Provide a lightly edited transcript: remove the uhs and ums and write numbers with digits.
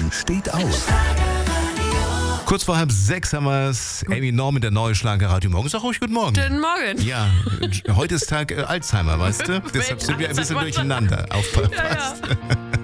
steht auf. Kurz vor 5:30 haben wir es. Amy Norman, der neue Schlagerradio Morgen. Sag ruhig guten Morgen. Guten Morgen. Ja, heute ist Tag Alzheimer, weißt du? Deshalb sind wir ein bisschen durcheinander. Aufpasst. Ja.